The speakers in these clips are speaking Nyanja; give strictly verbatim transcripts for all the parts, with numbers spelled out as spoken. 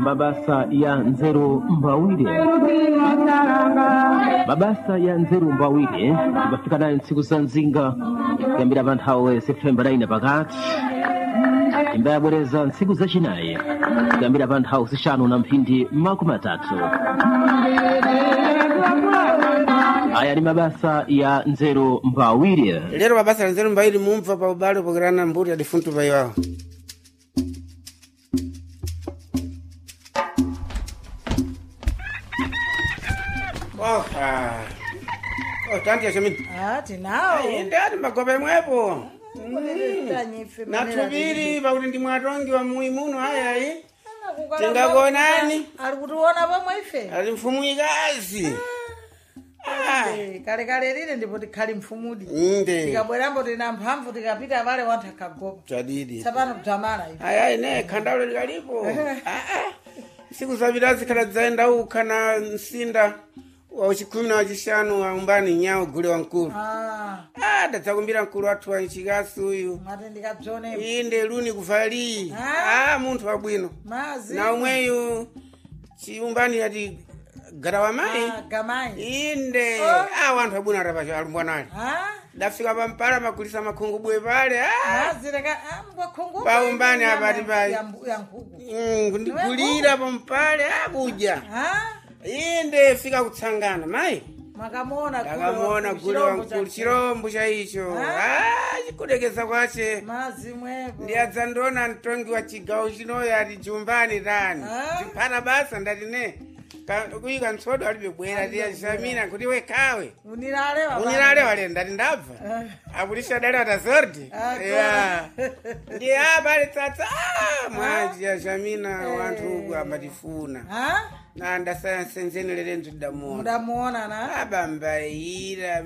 mabasa ya nzeru mbawire mabasa ya nzeru mbawire bafika nayo ntsiku za nzinga kuyambira pa nthawi septemba naine pakati imba yabwereza ntsiku zachinayi kuyambira pa nthawi zixanu na mphindi makumi atatu. Aya ni mabasa ya nzeru mbawire. Lero mabasa ya nzeru mbawire mumva pa ubale pokirana mburi ya difuntu bayiwawo. Oh, ah. Oh, tanti ya Shamini. Ah, tinao. Ay, ndati magobe mwepo. Natubiri bauli ndi mwatongi wa muimuno haya hii. Tingagonani. Alikutuona pa mwaife. Ali mfumu ikazi. Kale kale lile ndipo tikhali mfumudi. Inde. Tikabwerambo tina mphamvu tikapita vale wanthu akagopa. Chadidi. Sapano kutamala ife. Aya ine khandalo likalipo. Ah ah. Siku za vilazi kala zaenda ukana nsinda. Wa uchikumi na wachishanu wa umbani nyao gule wa mkuru. Ah. Ah, datakumbira mkuru watu wa nchigasu uyu. Matendika bzone. Inde luni kufali. Ah, ah muntu wa bwino. Mazi. Na umweyu chiumbani yati garawa mai. Ah, gamai. Inde. Oh. Ah, wantu wa bwino arabasha alumbwanali. Ah. Dafika pampala makulisa makungu bwe pale. Ah. Mazi reka ah mbwa kongo. Pa umbani abati bai. Ya nkugu. Mm, kundikulira pampale abuja. Ah. Inde fika kutsangana mai. Makamona gule. Makamona gule wa mkulu chirombo cha hicho. Ah, chikudekeza kwache. Mazi mwepo. Ndiadza ndona ntongi wa chigawo chino yati chumbani tani. Chipana basa ndati ne. Kuyika nsodo alibe bwera ndiya Shamina kuti we kawe. Unilale wa. Unilale wale ndati ndabva. Abulisha dala ta sorti. Yeah. Ndi abali tata mwaji ya Shamina wantu abatifuna. Ah? Na ndasaya senzeni lele ntudamuona. Mudamuona na? Abambaira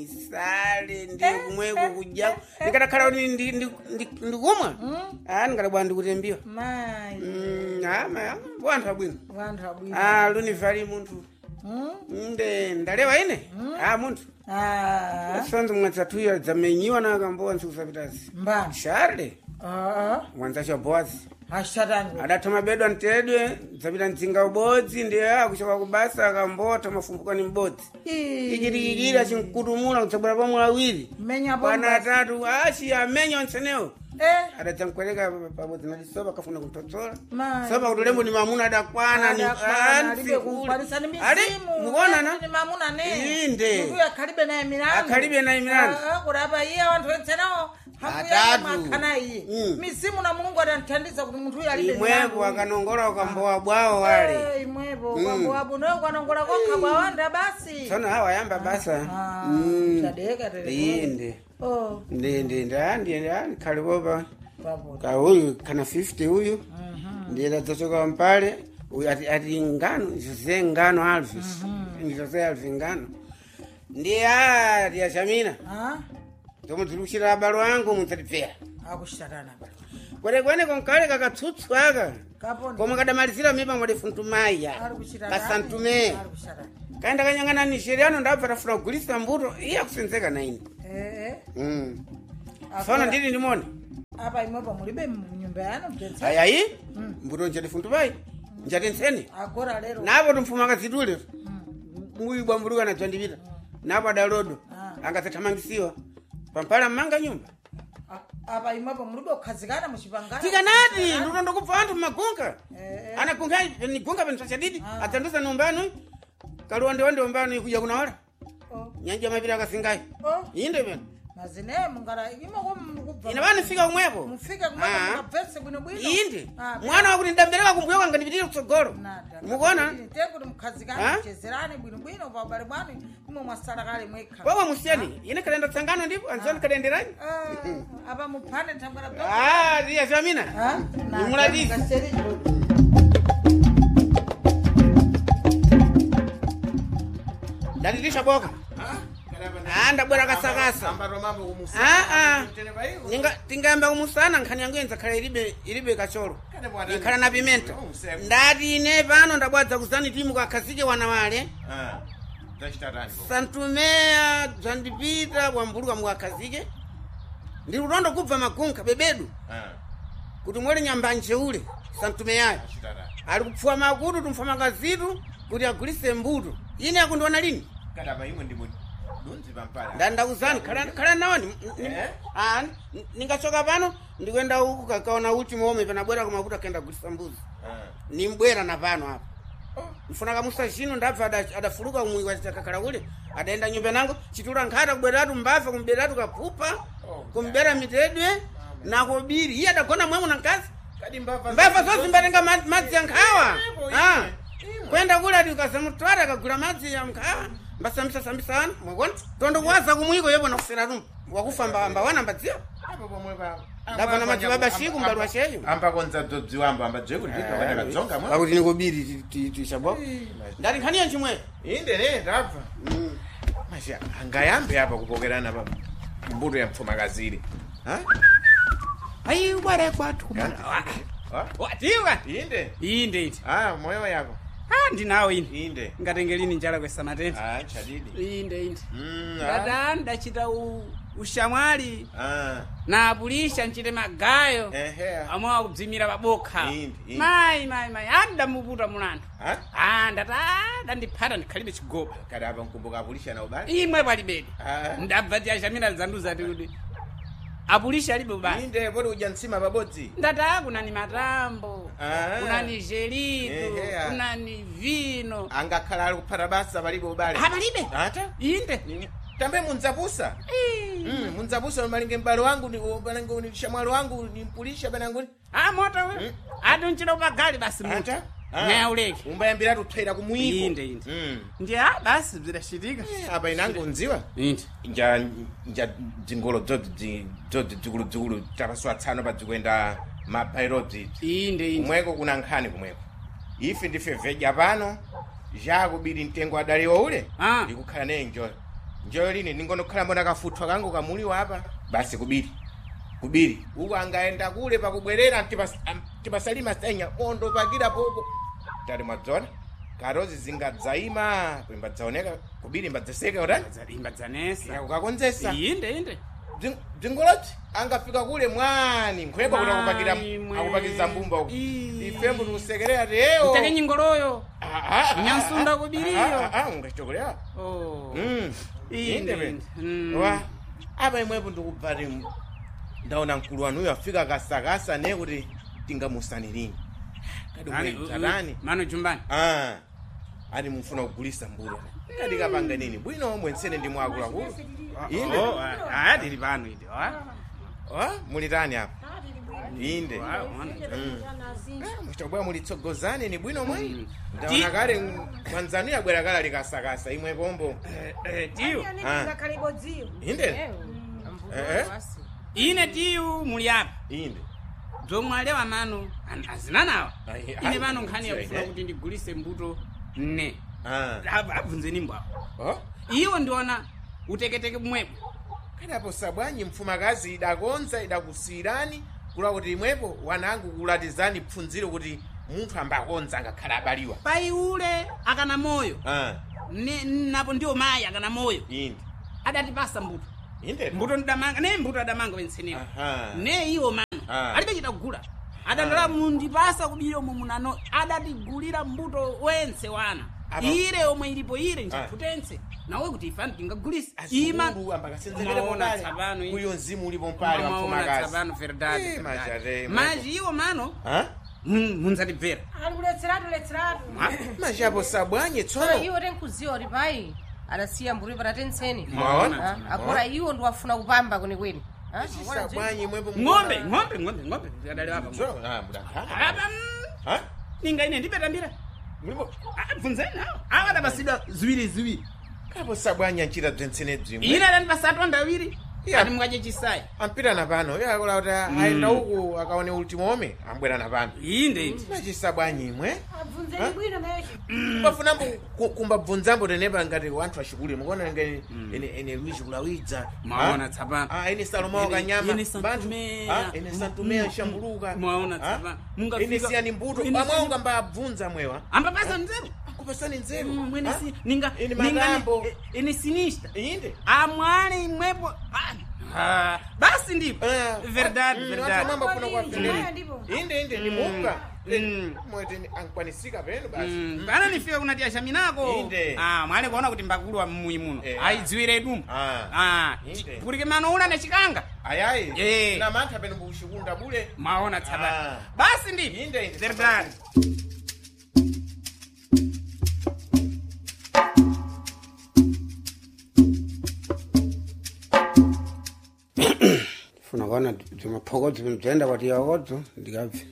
misale ndi kumweko kujja. Ndikadakhala kuti ndi ndikumwa. Ah ndikadabwa ndikutembiwa. Mai. Mm, ah ma wantu abwino. Wantu abwino. Ah luni vali muntu. Mm? Nde ndalewa ine? Ah muntu. Ah. Sanzu mwatsatuya zamenyiwa na akambowa ntsiku zapitazi. Mbani. Charle. Ah. Mwanzacha boazi. Hashatani. Adatoma bedo antedwe, zabita nzinga ubodzi, ndiye akuchoka kubasa akambota mafumbuka ni mbodzi. Ichirikira chinkutumula kutsabula pamwe awiri. Menya bomba. Pana atatu, ashi amenya onseneo. Eh. Adatsankweleka pabodzi na lisoba kafuna kutotsola. Mai. Soba kutulembo ni mamuna adakwana ni anti kumparisa ni misimu. Ali, mukuona na? Ni mamuna ne. Inde. Nguyu akalibe na emirando. Akalibe na emirando. Ah, kuraba iya wantu wensenao. Atatu. Makana iye. Mm. Misimu na Mulungu atantandiza kuti munthu uyu alibe Imwepo akanongola ukambowa bwawo wale. Eh, imwepo ukambowa buno ukanongola kokha bwawanda basi. Tsono hawa yamba basa. Ah. Mm. Chadeka tele. Inde. Oh. Ndi ndi ndi ndi khaliboba. Babu. Ka huyu kana fifty huyu. Mhm. Ndiye atachoka mpale huyu ati ati ngano Jose ngano Alvis. Mhm. Jose Alvis ngano. Ndiye ati ya Shamina. Ah? Tomo tulushira balo wangu mutatipea. Akushatana balo. Kwene kwene konkale kakatutsu aka. Kaponi. Koma kadamalizira mipa mwade funtumaya. Ari kushitana. Kasantume. Ari kushitana. Kaenda kanyangana ni sheriano ndabva tafuna kugulisa mbuto iya kusenzeka na ini. Eh eh. Mm. Sona ndili ndimone. Apa imwepo mulibe mnyumba yanu mtense. Ayayi? Mm. Mbuto njati funtumai. Njati nseni. Agora lero. Nabo tumfuma kazidule. Muyi bwambuluka na twandibita. Nabo adalodo. Angathamangisiwa. Pampala manga nyumba. Apa imwepo mulibe kukhazikana muchipangana. Tikanati nduto ndokupfa anthu magunga. Eh. Ana kunga ni gunga pano chadidi. Atanduza numbano. Kaluwande wande umbano kuja kunawala. Oh. Nyanja mapira kasingai. Oh. Inde beno. Mazine mungara imwe ko mukubva. Ina bani fika umwepo. Mufika kumwepo mukapfese bwino bwino. Inde. Mwana wakuti ndambereka kumbuyo kwanga ndipitire kutsogolo. Mukuona? Tengo mukhazikana kuchezerani bwino bwino pa bale bwanu imwe mwasala kale mwekha. Wewe musiyani. Ine kalenda tsangano ndipo anzoni kalenderani. Ah, apa muphane thangara bdo. Ah, dia Shamina. Ah? Nimuladizi. Dalilisha boka. Anda bora kasakasa. Ah ah. Ninga tingamba umusana nkhani yangu yenza khala ilibe ilibe kachoro. Ikhala na pimenta. Ndati ine pano ndabwadza kuzani timu kakazike wanawale. Ah. Tachitadani. Santumea Zandipita wambuluka mwakazike. Ndi urondo kubva magunka bebedu. Ah. Kuti mwele nyambanje ule. santumeyayo ali kupfuwa makutu tumfa makazitu kuti agulise mbuto ine akundiona lini kadaba imwe ndimo dunzi pampala ndandauzani khala nawani ah ningachoka pano ndikwenda uku kakaona uti momwe panabwera kumakuta kenda gulisa mbuzi ni mbwera na pano hapa mfuna kamusa chino ndabva adafuluka umwi wa chakakala ule adaenda nyumba nango chitula nkhata kubweratu mbafa kumberatu kapupa kumbera mitedwe na kobiri iye adagona mwemu na nkazi kadi mbafa mbafa zozi mbatenga madzi ya nkhawa ah kwenda kule ati ukasamutwara kagula madzi ya nkhawa mbasambisa sambisa wana mwakona tondo kuwaza kumwiko yebo na kusera rumbu wakufa mba mba wana mbadzia apo pomwe pa ndabva na machibaba shiku mbalwa sheyo amba konza dzodzi wamba amba dzwe kuti ndika kana dzonga mwa akuti nikobiri tishabwa ndati nkhaniya chimwe inde ne ndabva masha angayambe apa kupokerana pa mbuto ya mfuma kazili ha ayi ubare kwatu watiwa inde inde inde ah moyo yako ah ndinawo ine inde ngatengelini njala kwesa matenti ah chadidi inde inde mm dada ndachita ushamwali ah na apulisha nchite magayo ehe amwa kudzimira babokha Inde, inde. mai mai mai anda muputa mulanda ha ah ndata ndandiphata ndikhalibe chigoba kadaba nkumbuka apulisha na ubali imwe palibedi ah ndabva tiashamira zanduza kuti apulisha alibe ubali inde bodi uja nsima babodzi ndata kunani matambo Ah. kunani gelido Ehe, ah. kunani vino angakhala ali kuphata basa palibe ubale apalibe ata inde tambe munzapusa mm munzapusa malinge mbalo wangu ni banangu ni shamwalo wangu ni mpulisha banangu ah moto we adu nchilo pagali basi muta ata ngaya uleke umbayambira tuthaira kumwiko inde inde mm ndi ah basi zidashitika apa inango nziwa inde nja nja dzingolo dzodzi dzodzi dzikulu dzikulu tapaswa tsano pa dzikwenda mapairodzi inde inde kumweko kuna nkhani kumweko ife ndife veja pano jakubiri mtengo adaliwa ule Ah. ndikukhala naye njoyo njoyo lini ningonokhala mbona kafuthwa kangu kamuliwa apa basi kubiri kubiri uku angaenda kule pakubwerera tipas- am- tipasalima senya ondo pakira popo tali mwadzona karozi zingadzaima imbadzaoneka kubiri imbadzeseka utani zalimba zanesa yakukakonzesa inde inde dzingoloti angafika kule mwani nkhweba kuti akupakira Mwaimwe. akupakiza mbumba uku Ii. ifembu tikusekerera teo take nyingoloyo Nyansunda kubiriyo. ungachokolera oh Mm. inde Inde be. inde Mm. wa apa imwepo ndikubvati ndaona mkulu wanuyo afika kasakasa ne kuti tingamusani lini kadi Nani, kuidzatani mano jumbani ah ati mufuna kugulisa mbulo kadi kapanga nini bwino mwensene ndi mwakuluakulu inde oh ah dili pano inde ah ah mulitani apa inde ah mwana muchobwa mulitsogozane ni bwino mwe Ti- ndaona kale mwanzanu yabwera kale likasakasa imwe pombo eh tiyo inde eh ine tiyo muli apa inde zomwalewa mano an- azina nawa Ai- ine ai- pano nkhani yakufuna eh. kuti ndigulise mbuto ne ah Aba- abvunzeni mbwapo oh iwo ndiona uteketeke bumwepo kadapo sabwanyi mfumakazi idakonza idakusirani kula kuti imwepo wanangu kulatizani pfunziro kuti munthu ambakonza angakhala abaliwa pai ule akana moyo ah ne napo ndiwo mayi akana moyo inde adatipasa mbuto inde mbuto ndidamanga ne mbuto adamanga wensenewo aha ne iwo mano Ah. alibe chita kugula adandola mundipasa kubiyo mumunano adatigulira mbuto wense wana Apa- ire omwe ilipo ire nchaputense nawe kuti ifani tingagulisa ima azikulu ambakasenzekere Maona popale tsapano iyi. kuyo mzimu ulipo mpale wa maona mfumakazi tsapano verdade Eh, majare, maji iwo mano ah munzatibvera ali kuletseratu letseratu machapo sabwanyi Tsono tsono iwo tenkuziwa kuti pai adasiya mburi patatenseni mwaona akora iwo ndiwafuna kupamba kwenikweni Ah, mwaona nje? sabwanyi imwepo ng'ombe ng'ombe ng'ombe ng'ombe adali apa Tsono, ah mudakhala apa mm, ah ninga ine ndipetambira mulipo bvunzeni nawo awa adapasidwa ziwiri ziwiri kapo sabwanyi anchita bzensene dzimwe ine adandipasa ndawiri Yeah. ati mukadye chisayi ampirana pano yakula kuti aenda uku akaone ultimo ome ambwerana pano inde inde machisabwanyi imwe abvunzeni bwino meshi pafunambo kumbabvunzambo tenepa ngati wanthu achikule mukuona ngati ene ene luichi kulawidza Mwaona tsapano. ah ene salomao Ene- kanyama ene Santumea. Ah, ene santumea shambuluka Mwaona Ah, tsapano. Mungafika- ene siyani mbuto ene pamwe siyani- ungambabvunza mwewa ambapasa nzeru akupasani nzeru mwene Ah, si ninga ene ninga matambo ene sinista inde amwale imwepo ah, ah, basi ndipo Ah, verdade mm, verdade watu mambo kuna kwa Kwa nini? fileni. Haya ndipo. inde inde ni muka Mm. mwete ankwanisika peno basi Mm, bana nifika kuna tia shaminako. Inde. Ah, mwale kuona kuti mbakulu wa mmuyi muno. Eh, Aidziwire dumu. Ah. Ah, Inde. kuti mano una nechikanga. ayayi Eh. na mantha peno kushikunda bule Maona tsaba. Ah. Basi ndi. Inde, inde. Verdade. funa kuona timaphokodzi pimdzenda kwati yakodzo ndikabve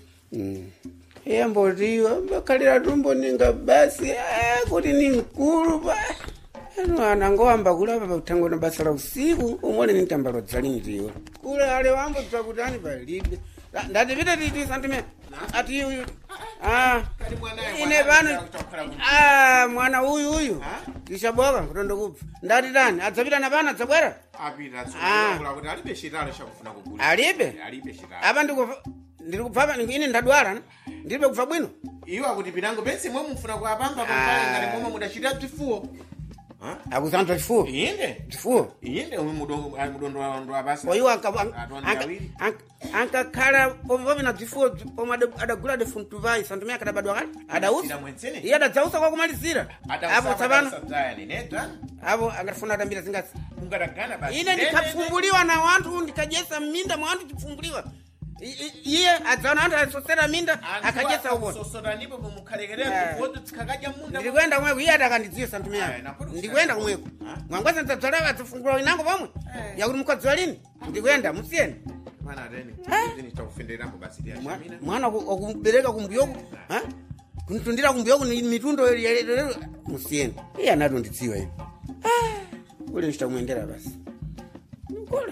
iyambotiwa bakhalira tumboninga basi eh, kuti ni mkulu pa ano anangowamba kulapa pakuthangona basa la usiku umwene nintamba lodzaliniziwa kule ale wambo dzakutani palibe ndatipita titi santume ati uyu ah Kali mwanaye ine mwana pano akutakhala kuti- ah mwana uyu uyu Ha? tishaboka kutondo kupfa ndati tani adzapita na pano adzabwera apita Ah. tsokula kuti alibe chitalo chakufuna kugula alibe alibe chitalo apa ndikuva ndiri kupfa ine ndadwala ndilibe kupfa bwino iwo akuti pinango pensi mwe mufuna kuapamba Ah. pambali ngati momwe mudachita bzifuwo akusanza chifuwo inde chifuwo inde umwe mudo- ali mudondo wa ndo apasa oyiwo Atonde awiri. ankakhala povipovi na bzifuwo pomwe ada- adagula defuntuvayi santume akadabadwa kale adausa Sina mwenzene? iye adadzausa kwakumalizira apo tsapano nenedza apo angatifuna atambira zingasi mungatagana basi ine ndikapfumbuliwa na wanthu ndikajesa mminda mwa wanthu chipfumbuliwa I- i- iye adzaona anthu asosera minda akajesa ubona sosotanipo mumukhalekerera Eh. kufoto tsikakadya munda ndikuenda kumweko iye atakandidziwa santume Eh, yako nakuti ndikuenda kusiyana. kumweko Ah. mwangwaza ndzadzala adzifungula inango pomwe yakuti mukwadziwa lini ndikuenda musiyeni mwana ateni zini chakufenderako basi dia Mwa- shamina mwana ku- wakubereka kumbuyoku ha? kunitundira kumbuyoku ni mitundo yelelele musiyeni iye anatondidziwa ivi kule ndichitamuyendera basi kule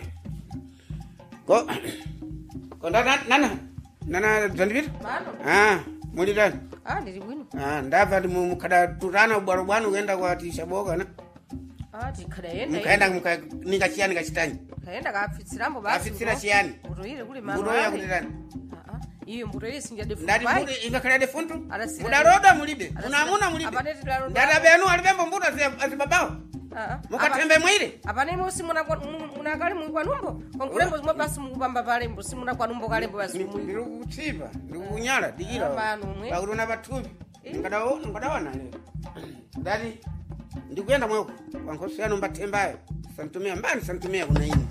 ko ko nda- nana nana dzandipita Mano. ah muli tani Ah, ndiri bwino. ah ndabva ti mukhada tutana ubwalo bwanu kuyenda kwati shaboka na Ah, tikhala yenda. mukaenda muka- ninga chiyani kachitanyi Kaenda kafitsirambo basi. Afitsira chiyani? Mbutoire kuli mano. mbuto yakuti tani Ah, ah. Iyo mbutoire sinjade ndati mbuto ingakhala defuntu Alasira- mudaroda mulibe Alasira- munamuna mulibe Apane tidaroda. ndata benu alibembo mbuto azi- azibabawo Ah, mukatembe mwire apane musi muna muna kale mu kwanumbo konkulembo zimwe basi mukupamba palembo simuna kwanumbo kalembo basi mu ndiri kutsipa ndiri kunyala dikira Mano mwe. pakuti una pathupi ngadawana lero ndati ndikuyenda mweko kwankhoso yanu mbathembayo santumia mbani santumia kuna ine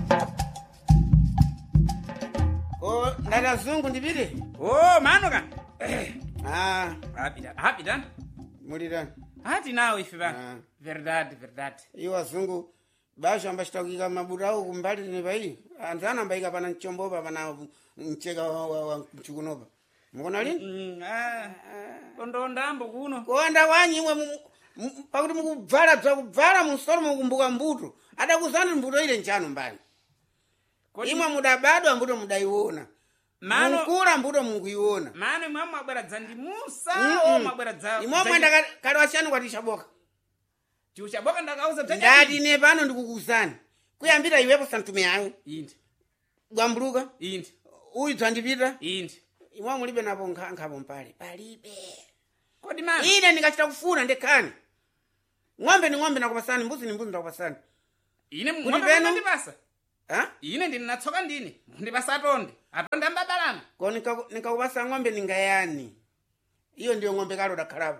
ko ndati azungu ndipite Oh, mano kan. ah Rapida, rapida. muli tani Hati nawe ife Ah. bana. Verdade, verdade. iwo azungu basho ambachitakuika mabuto ako kumbali nepai anzana ambaika pana mchombopa pana mcheka wa- wa wa mchukunopa mukona lini Mm, ah. Kondo ndambo kuno. kuwanda wanyi imwe mu- mu- pakuti mukubvala bzakubvala musoro mukumbuka mbuto adakuzani mbuto ile nchano mbani Kodi- imwe mudabadwa mbuto mudaiona Mano- mukula mbuto munguiona Mano imwe mwabwera dzandi Musa, Mm-mm. o mwabwera dza. imwe mwenda kali wachani kwatishaboka Chucha boka ndakauza tete. ndati ne pano ndikukuzani kuyambira iwepo santume yayo Indi, bwambuluka indi, uyu dzandipita indi. imwe mulibe napo nkhankhapo mpale palibe Kodi mano. ine ndikachita kufuna ndekhani ng'ombe ni ng'ombe nakupasani mbuzi ni mbuzi ndakupasani Ine Kuti mwabwera peno- ndandipasa. ha Ine ndinatsoka ndine. Ndipasa atonde. Atonde ambabalana. ko nika- nikakupasa ng'ombe ningayani iyo ndiyo ng'ombe kale udakhalapo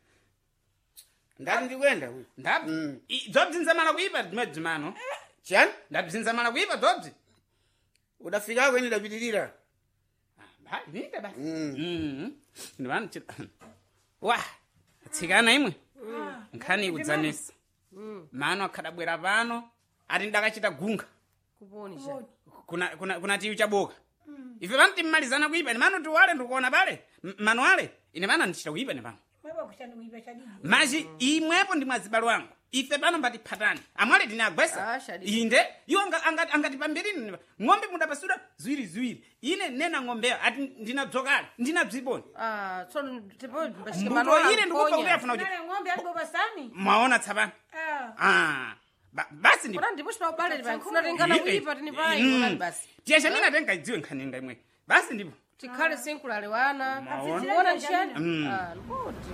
ndati ndikwenda Ndab. Mm. Dzobzinza mala kuipa dzimedzi mano. chani Ndabzinza mala kuipa dzobzi. udafikako eni dapitirira Ah, nite basi. Mm. Mm. Ndivani chita. Wa. Tsikana imwe. Nkhani kudzanisa. Mano akadabwera pano ati ndakachita gunga. kuponisha Kuna kuna kuna tiyu chaboka. Ife vanu timmalizana kuipa ni mano tiwale ndikuona pale. M- Mano wale ine vana ndichita kuipa ni pano. mwepa kushanda kuipa chadini Maji imwepo ndi mwazibalo wangu. Ife pano mbati patani. Amwale tini agwesa. Ah, shadi. Inde iwo anga anga angati pambirini. Ng'ombe mudapasura ziwiri ziwiri. Ine nena ng'ombe ati ndinadzokala. Ndinadziboni. ah tsono tipo bashike Mbuto ile ndikupa kuti afuna kuti nale ng'ombe alibo basani mwaona tsapani. ah Ah. Ba, basi ndi. kuna ndipo shina ubale bafuna tengana kuipa tini pai Mm. kuna basi Tiesha mina tenga idziwe nkhaninga imwe. Basi ndipo. tikhale sinkulale wana Maona. kuona nshani Mm. ah ngoti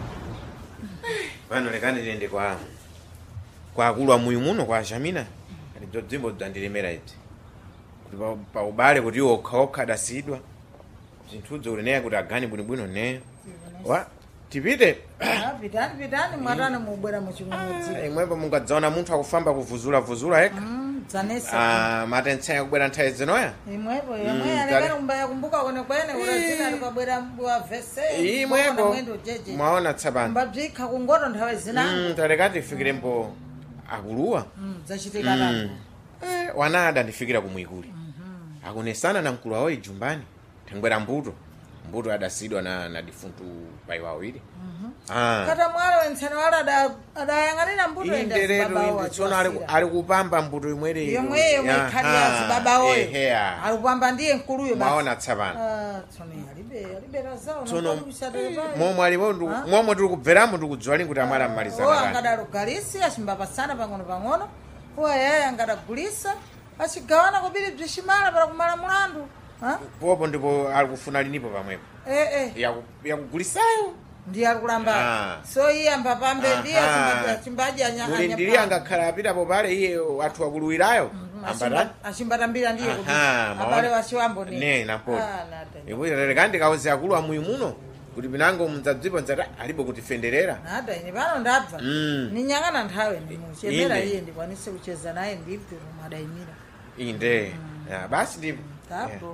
pano lekani tiende kwa kwa akulu amuyu muno kwa shamina ndizo dzimbo dzandilemera idzi kuti pa- pa ubale kuti iwo okhaokha adasidwa zinthudzo ulineya kuti agani bwinobwino ne wa tipite Ah, pitani pitani mwatani mubwera muchimudzi imwepo mungadzaona munthu akufamba kuvuzulavuzula eka Mm, dzanesa Ah, matensaya kubwera nthawi zinoya imwepo yemwe Mm, alekera kale. kumbaya kumbuka kwene kwene uradzina alikabwera wa vese imwepo mwendo jeje mwaona tsapano mbabzikha kungoto nthawi zinango Mm, talekati tifikirempo akuluwa Mm, zachitika tano Eh, wanada ndifikira kumwikuli akunesana na mkulu wawo ijumbani thangwera mbuto mbuto adasidwa na na difuntu pai wawiri ah kata mwalo wentsene wala ada- adayang'anira mbuto enda indereto tsono ali ali kupamba mbuto imwere yomweyo mwekhali ya zibabawoyo eheya alipamba ndiye nkuluyo basi. maona tsapano Ah, tsono alibe alibe razao tsono nakubisadelepa momwe alipo ndu- momwe tiri kubveramo tiri kudziwa lini kuti amala o mmalizana kani angadalogalisi achimbapasana pang'ono pang'ono uwa yeye angadagulisa achigawana kubiri bzishimala para kumala mulandu Ah? popo ndipo ali kufuna linipo pamwepo eh eh Yaku- yakugulisayo ndiye alikulamba Ah. so iye ambapambe ndiye Aha. achimbaji muli ndili angakhala apitapo pale iye wathu wakuluwirayo ambata achimbatambira ndiye kuti Aha, abale maona. wachiwambo ni ne napoto Ah, nada. ipo kandi kauze akulu amuyi muno kuti pinango mudzadzipa nzati alipo kutifenderera nada ine pano ndabva Mm. ninyang'ana nthawe ndimuchemera Inde. iye ndikwanise kucheza naye ndibve pomwe adayimira inde Ya, basi ndipo tapo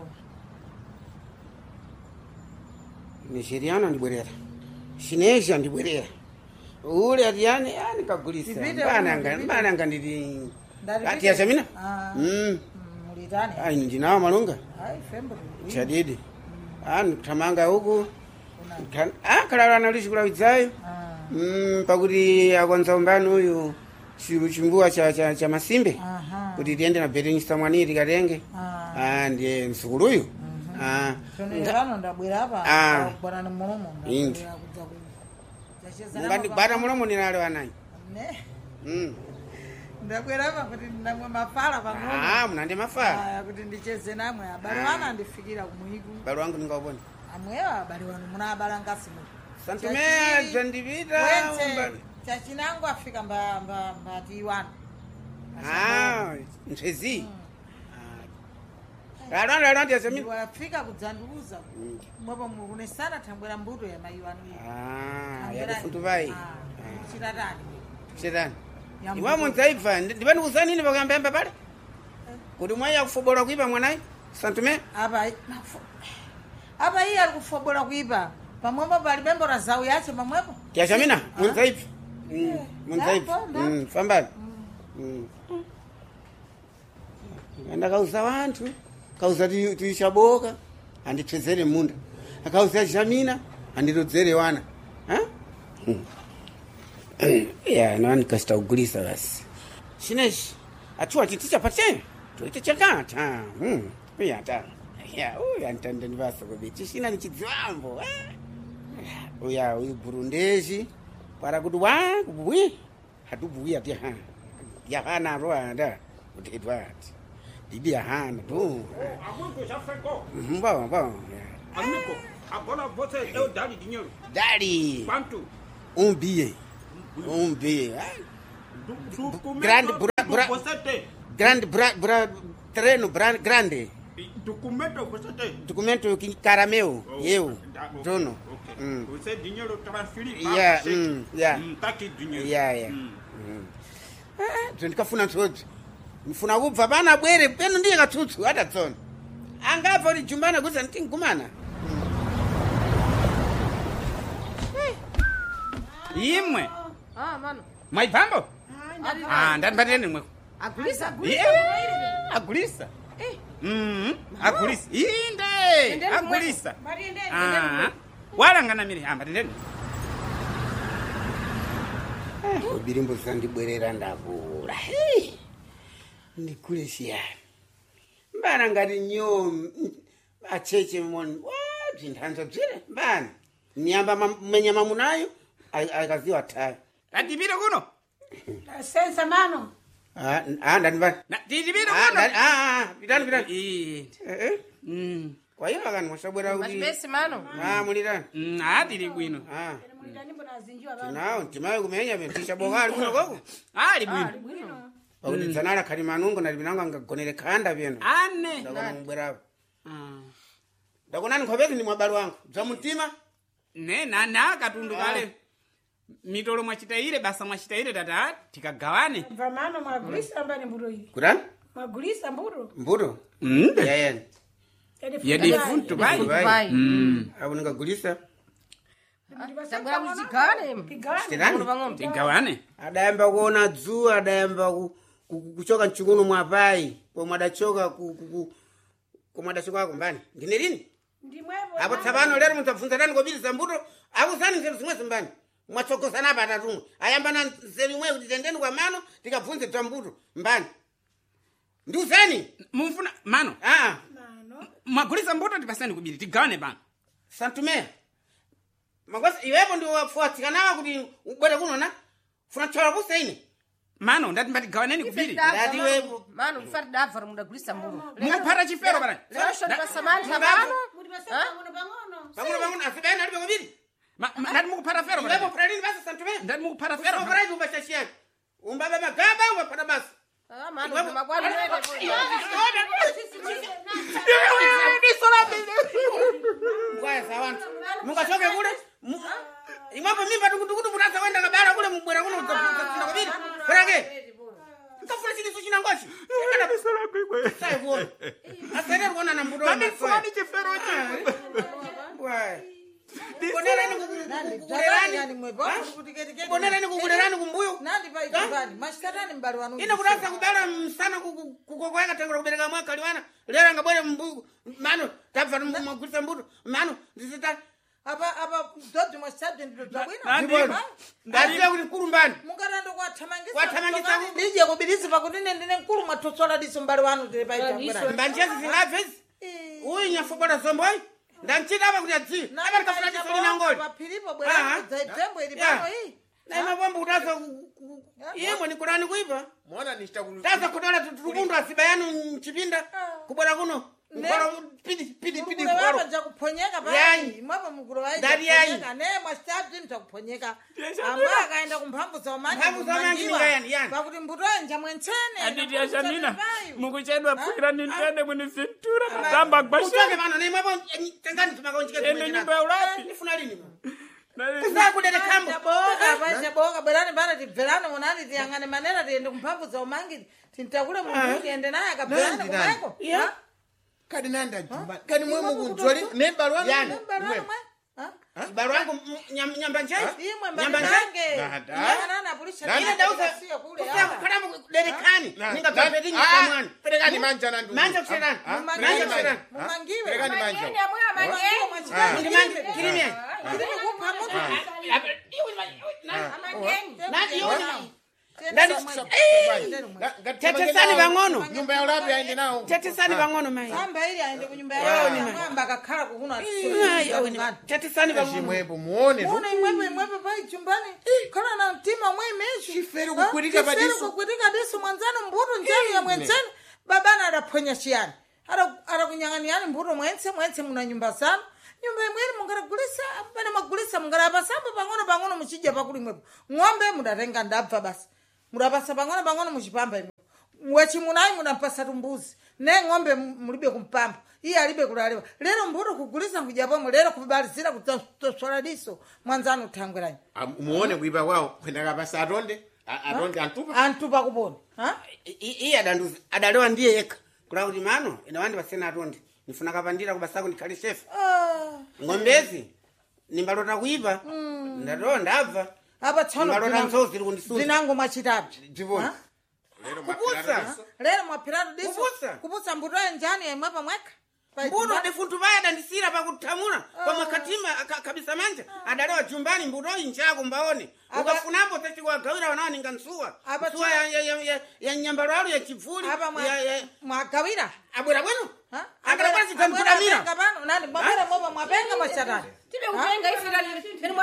nishiriano ndibwerera shineshi andibwerera ule ati yani yani kagulisa Ipite, mbananga ipite. mbananga ndili Ndalipite. ati yasamina Ah. mm Mm, mulitani ai ndinawa malunga ai fembo chadidi ani tamanga huku Kan- ah kalala nalishikula widzayo Ah. mm pakuti akonza umbani uyu chiru chimbuwa cha cha, cha masimbe Aha. kuti tiende na betingista mwani tikatenge Ah. ah ndiye msukuluyu ah Tsono pano ndabwera apa Ah. bwana ni mulomo Indi. ndabwera kudza ku zacheza ngati bata mulomo ninalo anayi ne mm ndabwera apa kuti ndamwe mafala pang'ono ah munande mafala aya kuti ndicheze namwe abale wana andifikira kumwiku balo wangu ningaupona amwewa abale wanu muna abale ngasimu santumea dzandipita wense chachinango afika mba mba mbati wanu ah mtwezi lalo lalo ndiyasemina wafika kudzanduza mwepo mukunesana thangwera mbuto ya mayi wanu ah yakufuntu vai chitatani shetani Ya iwa mbuto. munzaiva ndipani kuzanini pakambemba pale kuti mwayi yakufobola kuipa mwanayi santumea apa nafu- apa iye ali kufobola kuipa pamwepo pali bembo la zau yache pamwepo tiyasamina munzaiva munzaiva Ndapo, ndapo. fambani anda kauza wanthu kauza ti- tichaboka anditwezere munda akauza chamina anditodzere wana Ha? Hmm. ya nani kasita kugulisa basi chinechi achiwa chiticha patena toite chakata Hmm. uya ta ya uya ntande ndivasa kubiti china ni chidziwambo eh. uya uyu burundeshi para kuti wa kubwi hatubuya ti ha ya hana ro anda utitwa ati bibi ya hana tu Amuntu chafeko. mba mba Amiko. Agora você é o dali dinheiro. dali Quanto? um bilhete um bilhete Do, documento Grande, bra- que bra- você tem. grande bra, bra, terreno bra, grande Documento você tem. documento que carameu Oh, eu tá, ok, dono ok. Mm. Você dinheiro transferir Yeah, você. mm, yeah. Hum, tá aqui dinheiro. yeah yeah Hum. ndikafuna ntodzi ndifuna kubva pana bwere peno ndiye katsutsu hata tsono angabva kuti jumbana kuti nditingumana Imwe. Ah, mano. Maipambo? Ah, ndanibatire mweko. Agulisa, Yeah, agulisa. Mm, agulisa. Inde, Endeni agulisa. Mari endeni, Ah, walangana miri. Ah, batendeni. birimbo zandibwerera ndakula ndikule siyani mbana ngati nyomi acheche moni bzinthanza bzire mbana nyamba menyama munayo akaziwa tayo Atibire kuno. Sensa, mano. ah ndandibani Na tibire kuno. pitani pitani Eh. Mm. kwa hiyo akani mwasabwera kuti Machipesi, mano. ah mulitani Mm, atiri bwino. ah Mulitani mbona zinjiwa bano. tinawo timayo kumenya tishabokali kuno koko Ali bwino. Bwino. pakuti dzanala khali manungo nali binango angagonere khanda peno ane ndakona mubwerapo Ah. ndakonani nkhopezi ndi mwabale wangu bza mtima ne na na katundu kale mitolo mwachitaire basa mwachitaire tata tikagawane Mva mano mwagulisa mbani mbuto iyi. kutani Mwagulisa mbuto. mbuto Mm. yayeni yedi funtu bai Vai. Mm. apo ningagulisa Tabwera kuchigane. Tirani? tigawane adayamba kuona dzuwa adayamba ku- ku- kuchoka mchikuno mwapai pomwe adachoka ku- ku- ku- komwe adachoka kumbani ndine lini Ndimwepo. apo tsapano lero mudzabvunza tani kobiriza mbuto akuzani nzeru zimwe zimbani mwatsogozana apa atatumwe ayambana nzeru imwe kuti tendeni kwa mano tikabvunze bza mbuto mbani ndiuzani mumfuna mano aa mwagulisa mbuto tipasani kubiri tigawane bana santumeya makwasi iwepo ndi wafuatsikanawa kuti ubwere kunona funa tchola kuseine mano ndati mbatigawaneni kubiri Ndati wepo. Mano, kufari dava mudagulisa mburu. mukuphata chifero bana Lero shoni basamantha Mudagwa. mano. Kuti basaka pang'ono pang'ono. pang'ono pang'ono asibene alibe kubiri Ma- ma- ndati mukuphata fero iwepo bana fulani basi santumeya ndati mukuphata fero bana. ufaraji umbashashiyani umbaba magaba umbapata basi Ah, mano, magwani wele. ngwaya za wantu mungachoke kule mu- imwapo mimba tukutukutu mutasa wenda kabara kule mubwera kuno udzapina kubiri perake nkafuna chiliso china ngochi sai kuona asere kuona na mbudo Ndifumani chifero ngwaya konerani kukulerani konerani kukulerani kumbuyo nandi paitambani mashitatani mbali wanu ine kutasa kubala msana kukokoyaka tengera kubereka mwaka liwana lera ngabwere mbuyu mano tabva mwagulisa mbuto mano ndisita apa apa dodzi mwashitatwe ndito Nandi. dzabwino ndasiya kuti mkulu mbani mungarando kwathamangisa Kwathamangisa ku- ndije kubirisi pakuti ine ndine mkulu mwatotsola diso mbali wanu tiri paitambwera mbanjezi zingabvezi uyu nyafobola zomboyi ndanchita apa kuti adziwe apa ndikafuna tisoli nangoli papiripo Aha. bwera dzaidembo ili Yeah. pano iyi naimapombo kutasa imwe nikulani kuipa Mwana nishita kulu. tasa kutola tutukundu asiba yanu mchipinda kubwera kuno mkolo pidi pidi pidi mukulu wapa mkolo njakuponyeka Yayi. pai mwapo mukulu wai Ndati yayi. njakuponyeka. ne mwashitatwe njakuponyeka amba akaenda kumphamvu za umanji Mphamvu za umanji kumanjiwa. ndingayani, yani. pakuti mbutoyi njamwentsene aditi ashamina payo. mukuchedwa pfukira nintende mwini ventura kutamba utoke gwasheni mano naimwapo tengani timakonchike ende nyumba ya ulapi ndifuna lini Nali- kusakudere kambo Chaboka pai chaboka bwerani pana tibverane munani tiyang'ane manena tiende kumphamvu za umangi tintakule munthu tiende naye akabverane Nandi, nandi. kumweko Yeah. Kadi nanda jumba. Kadi mwe mukunzoli. Nemba lwanu. Yani. Mberane mwe ibalo yangu nyamba njai imwe nyamba njai mbanange Nada. yang'anana apulisha ine dausa kule kalamu derekani Na- ninga na- pepeti Ah, nyamwana perekani manja na ndugu. manja kuserani Ah, ah, manja perekani kuserani manja. mumangiwe Perekani manja. Mageni amwe amageni. ndi manja kirimia kirimi kupha mutu nani yoni Ndani tetesani pang'ono Nyumba ya ulapi aende nao. tetesani pang'ono mai samba ili aende kunyumba yao ni mwamba akakhala kukuno tetesani pang'ono Chimwepo muone tu. Muone imwepo imwepo pai chumbani kana na mtima mwe imeshi Chiferi kukwirika padiso. Chiferi kukwirika diso mwanzano mbuto njani ya mwenzeni babana adaponya chiyani ara ara kunyang'aniani mbuto mwense mwense muna nyumba sana nyumba imweni mungaragulisa pana magulisa mungarapa samba pang'ono pang'ono muchija pakuli mwepo ng'ombe mudatenga ndabva basi mudapasa pang'ono pang'ono muchipamba imwepo wechimunayi mudampasa tumbuzi ne ng'ombe mulibe kumpamba iye alibe kulalewa lero mbuto kugulisa kujapomo lero kubalizira kutoswala diso mwanzano uthangwerani Ah, muone kuipa kwao. Kwenda kapasa atonde. A- Atonde antupa. antupa kupona ha iye adanduza adalewa ndiye yekha kula kuti mano ine wandi pasena atonde nifuna kapandira kubasako ndikhale shefu Ah, ng'ombezi nimbalota kuipa ndatoa ndabva apa tsono Mbalota zinango- nsozi ziri kundisuza. zinango mwachitatu Ndivona. Ha? Lero kupusa mapirado. lero mwapiratu diso Kupusa. kupusa mbutoye njani yemwepa mweka mbuto ndifunthu paya adandisira pakuthamula pomwe katima ka- kabisa manja adalewa chumbani mbutoyi njako mbaone Aba- ukafunapo techikwagawira wanawo ninga nsuwa Aba- nsuwa ya- ya- ya- ya- ya nyambalalo ya chivuli apa mwa- ya- ya- mwagawira abwera bwino Ha? abwera bwino Abwera- zitamkutamira abwera pano nani mwabwera mopa mwapenga mwachatani Tibe kupenga ifika ni mwabwera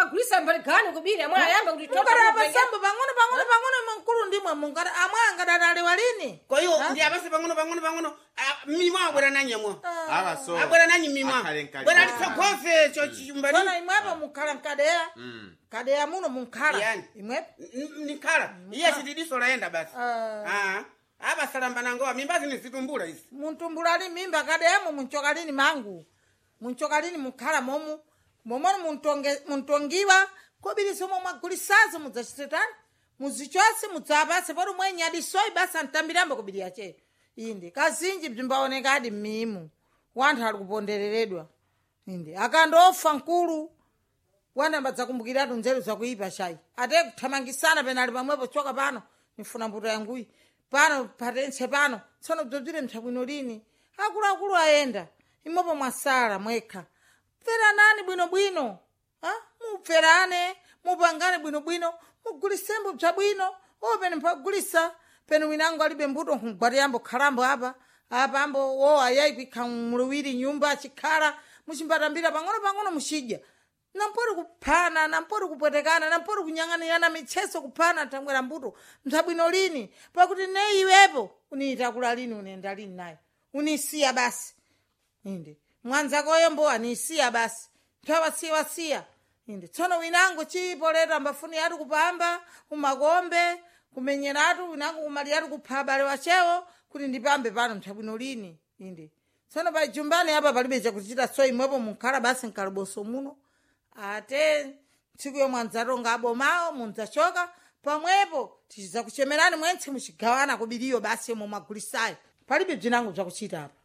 mwagulisa mbali gani kubiri amwe ayamba kuti mungara apasambo pang'ono pang'ono pang'ono mkulu ndimwe mungara amwe angadadale walini kwa hiyo ndi apase pang'ono pang'ono pang'ono ah, mimwa abwera nanyemwa Ava so. abwera nanyi mimwa Akhale nkali. bwera litsogofe cho chimbali kona imwepo mukhala mkadeya kadeya muno munkhala Yani. imwepo nikhala iye chitidiso laenda basi Ah. ah apa salamba nangowa mimba zini zitumbula izi muntumbulali mimba kadeyamo munchokalini mangu munchokalini munkhala momu momoni muntonge muntongiwa kobiriso momwe agulisazo mudzachitetani muzichose mudzapase poti mwenye adisoyi basi antambirambo kubiri yache indi kazinji bzimbaoneka adi mmimu wanthu ali kupondereredwa indi akandofa mkulu wanamba dzakumbukiratu nzeru zakuipa shayi ate kuthamangisana penali pamwepo choka pano nifuna mbuto yanguyi pano patense pano tsono bzobzire mthabwino lini akuluakulu ayenda imwepo mwasala mwekha pferanani bwinobwino ha mupferane mupangane bwinobwino mugulisembo bzabwino opene mpagulisa pene winango alibe mbuto nkugwatiyambo khalambo apa apa ambo wo ayayi kwikha muluwiri nyumba achikhala muchimbatambira pang'ono pang'ono muchidya nampori kuphana nampori kupwetekana nampori kunyang'anirana mitcheso kuphana thangwera mbuto mthabwino lini pakuti ne iwepo uniita kula lini unenda lini nayo unisiya basi inde mwanzakoyo mbo anisiya basi mthawasiyawasiya inde tsono winango chipo lero ambafuni yatu kupamba umakombe kumenyeratu winango kumali yatu kupha abale wachewo kuti ndipambe pano mthabwino lini inde tsono pa jumbani apa palibe chakuchita so imwepo munkhala basi nkaliboso muno ate tsiku yomwe anzatonga abomawo munzachoka pamwepo tichiza kuchemerani mwentse muchigawana kubiriyo basi yomwe mwagulisayo palibe bzinango bzakuchita apa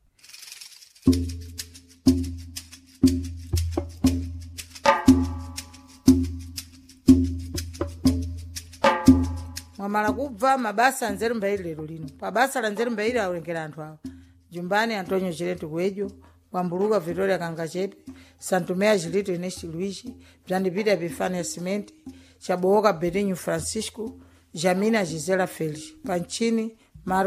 mwamala kubva mabasa anzeru mbairi lero lino pabasa la nzeru mbairi aulengera anthu awa jumbani antonio chileto kuejo wambuluka Victoria Kangachepe Santomea Gilito Inesti Luigi Bzandipita Epifania Cimenti Chabowoka Betinho Francisco Jamina Gisela Felix Panchini